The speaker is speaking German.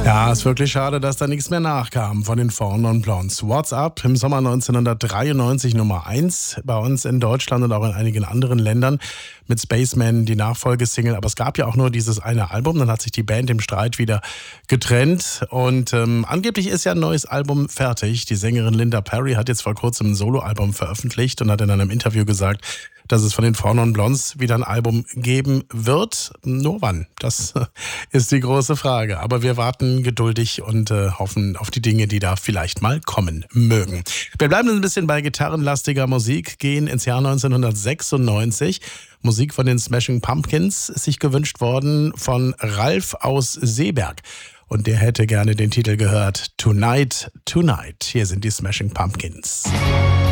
Ja, ist wirklich schade, dass da nichts mehr nachkam von den Four Non Blondes. What's Up im Sommer 1993 Nummer 1 bei uns in Deutschland und auch in einigen anderen Ländern mit Spaceman, die Nachfolgesingle. Aber es gab ja auch nur dieses eine Album, dann hat sich die Band im Streit wieder getrennt und angeblich ist ja ein neues Album fertig. Die Sängerin Linda Perry hat jetzt vor kurzem ein Soloalbum veröffentlicht und hat in einem Interview gesagt, dass es von den Four Non Blondes wieder ein Album geben wird. Nur wann? Das ist die große Frage. Aber wir warten geduldig und hoffen auf die Dinge, die da vielleicht mal kommen mögen. Wir bleiben ein bisschen bei gitarrenlastiger Musik, gehen ins Jahr 1996. Musik von den Smashing Pumpkins ist sich gewünscht worden von Ralf aus Seeberg. Und der hätte gerne den Titel gehört, Tonight, Tonight. Hier sind die Smashing Pumpkins.